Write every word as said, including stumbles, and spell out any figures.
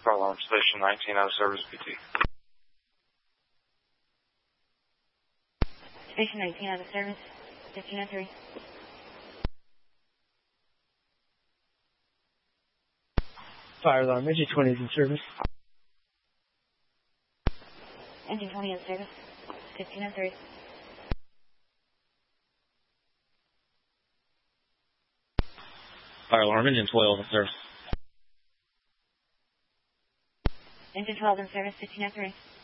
Fire alarm station nineteen out of service, P T. Station nineteen out of service, fifteen oh three. Fire alarm, engine twenty is in service. Engine twenty in service, fifteen oh three. Fire alarm, engine twelve in service. Engine twelve in service, fifteen oh three.